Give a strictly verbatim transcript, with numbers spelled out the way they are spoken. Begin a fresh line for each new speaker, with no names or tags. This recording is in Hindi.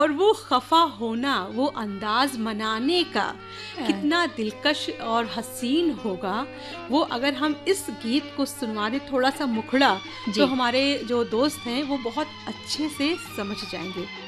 और वो खफा होना, वो अंदाज मनाने का कितना दिलकश और हसीन होगा। वो अगर हम इस गीत को सुनवा दें थोड़ा सा मुखड़ा, तो
जी।
हमारे जो दोस्त हैं वो बहुत अच्छे से समझ जाएंगे।